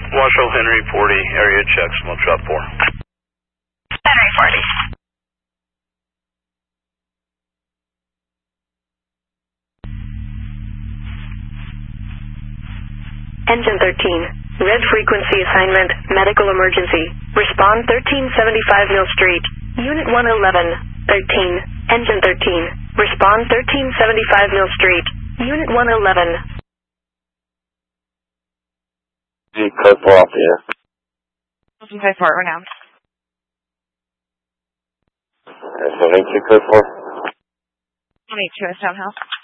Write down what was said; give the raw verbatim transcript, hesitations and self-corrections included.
Washoe Henry forty, area check, smoke shop four. Henry forty. Engine thirteen, red frequency assignment, medical emergency. Respond thirteen seventy-five Mill Street, Unit one eleven, thirteen, Engine thirteen. Respond thirteen seventy-five Mill Street, Unit one eleven. Code four off the air. Looking for it right now. seven eight two code four. one eight two is Townhouse.